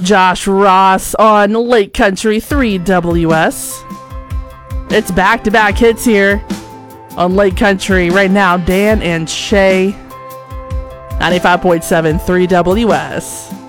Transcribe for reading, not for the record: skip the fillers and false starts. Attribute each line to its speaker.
Speaker 1: Josh Ross on Lake Country 3WS. It's back-to-back hits here on Lake Country right now. Dan and Shay, 95.7 3WS.